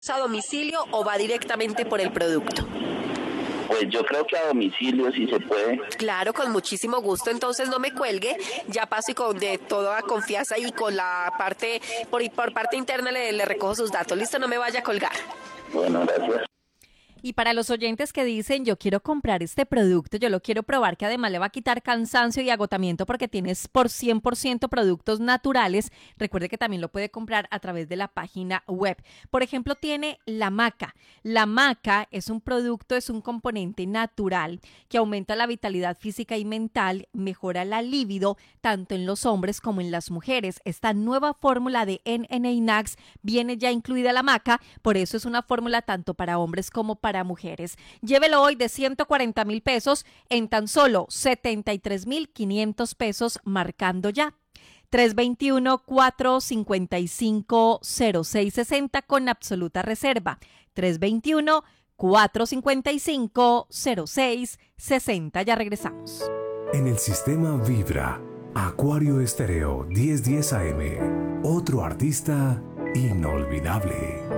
a domicilio o va directamente por el producto? Pues yo creo que a domicilio sí se puede. Claro, con muchísimo gusto. Entonces no me cuelgue, ya paso y con de toda confianza y con la parte, por parte interna le recojo sus datos. Listo, no me vaya a colgar. Bueno, gracias. Y para los oyentes que dicen, yo quiero comprar este producto, yo lo quiero probar, que además le va a quitar cansancio y agotamiento porque tienes por 100% productos naturales, recuerde que también lo puede comprar a través de la página web. Por ejemplo, tiene la maca. La maca es un producto, es un componente natural que aumenta la vitalidad física y mental, mejora la libido, tanto en los hombres como en las mujeres. Esta nueva fórmula de NNAX viene ya incluida la maca, por eso es una fórmula tanto para hombres como para mujeres. Llévelo hoy de 140,000 pesos en tan solo 73,500 pesos marcando ya. 321-455-0660 con absoluta reserva. 321-455-0660. Ya regresamos. En el sistema Vibra, Acuario Estéreo 1010 AM. Otro artista inolvidable.